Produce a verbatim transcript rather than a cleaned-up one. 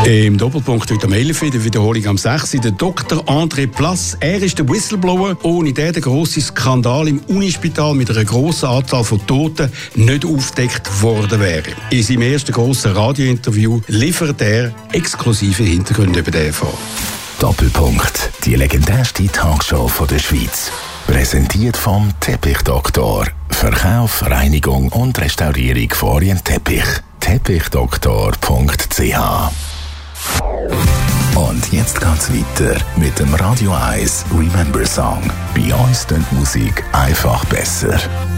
Im Doppelpunkt heute am elf Uhr, der Wiederholung am sechs Uhr, der Doktor André Plass. Er ist der Whistleblower, ohne den der grosse Skandal im Unispital mit einer grossen Anzahl von Toten nicht aufgedeckt worden wäre. In seinem ersten grossen Radiointerview liefert er exklusive Hintergründe über den Fall. Doppelpunkt, die legendärste Talkshow von der Schweiz. Präsentiert vom Teppichdoktor. Verkauf, Reinigung und Restaurierung von Orientteppich. teppichdoktor punkt c h. Und jetzt geht's weiter mit dem Radio eins Remember Song. Bei uns klingt Musik einfach besser.